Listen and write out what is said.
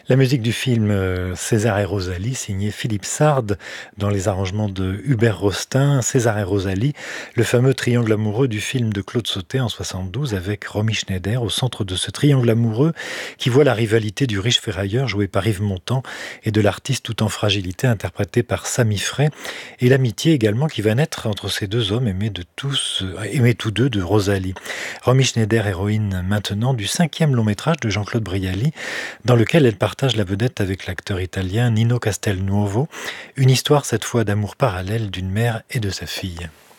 La musique du film César et Rosalie, signé Philippe Sard, dans les arrangements de Hubert Rostin. César et Rosalie, le fameux triangle amoureux du film de Claude Sautet en 72 avec Romy Schneider au centre de ce triangle amoureux qui voit la rivalité du riche ferrailleur joué par Yves Montand et de l'artiste tout en fragilité interprété par Samy Frey et l'amitié également qui va naître entre ces deux hommes aimés tous deux de Rosalie. Romy Schneider, héroïne maintenant du 5e long métrage de Jean-Claude Brialy, dans lequel elle partage la vedette avec l'acteur italien Nino Castelnuovo, une histoire cette fois d'amour parallèle d'une mère et de sa fille.